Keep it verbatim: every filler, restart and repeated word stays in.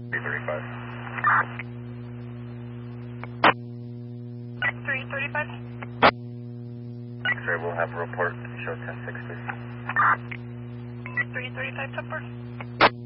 three thirty-five. three thirty-five. X-ray, we'll have a report. Show ten six, please. three thirty-five, Tupper.